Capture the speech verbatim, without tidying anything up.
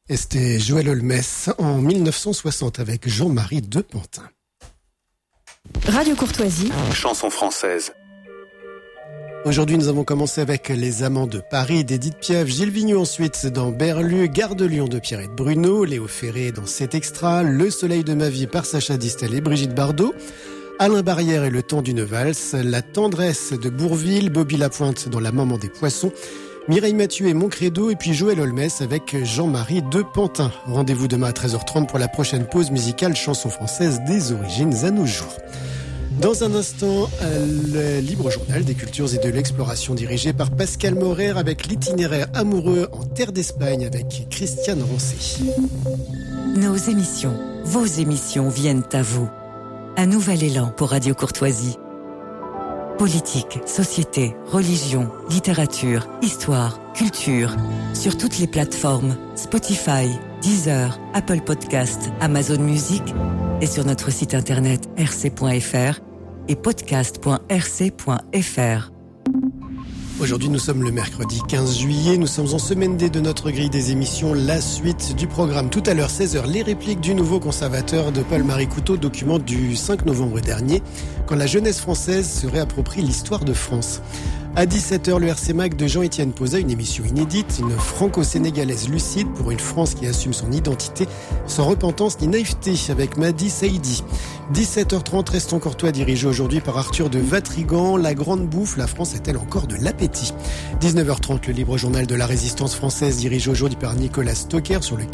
Et c'était Joël Holmes en mille neuf cent soixante avec Jean-Marie de Pantin. Radio Courtoisie. Chanson française. Aujourd'hui, nous avons commencé avec Les Amants de Paris d'Édith Piaf, Gilles Vigneault ensuite dans Berlu, Gare de Lyon de Pierrette Bruno, Léo Ferré dans Cet Extra, Le Soleil de ma vie par Sacha Distel et Brigitte Bardot, Alain Barrière et Le Temps d'une valse, La Tendresse de Bourvil, Bobby Lapointe dans La Maman des Poissons, Mireille Mathieu et Mon Credo, et puis Joël Holmes avec Jean-Marie de Pantin. Rendez-vous demain à treize heures trente pour la prochaine pause musicale chanson française des origines à nos jours. Dans un instant, le libre journal des cultures et de l'exploration dirigé par Pascal Maurer avec l'itinéraire amoureux en terre d'Espagne avec Christiane Rancé. Nos émissions, vos émissions viennent à vous. Un nouvel élan pour Radio Courtoisie. Politique, société, religion, littérature, histoire, culture. Sur toutes les plateformes, Spotify, Deezer, Apple Podcast, Amazon Music et sur notre site internet r c point f r et podcast point r c point f r. Aujourd'hui, nous sommes le mercredi quinze juillet. Nous sommes en semaine D de notre grille des émissions. La suite du programme. Tout à l'heure, seize heures, les répliques du nouveau conservateur de Paul-Marie Couteau, document du cinq novembre dernier, quand la jeunesse française se réapproprie l'histoire de France. À dix-sept heures, le R C Mac de Jean-Étienne Posa, une émission inédite, une franco-sénégalaise lucide pour une France qui assume son identité sans repentance ni naïveté avec Madi Saïdi. dix-sept heures trente, Restons Courtois, dirigé aujourd'hui par Arthur de Vatrigan. La grande bouffe, la France a-t-elle encore de l'appétit ? dix-neuf heures trente, le libre journal de la résistance française, dirigé aujourd'hui par Nicolas Stocker sur le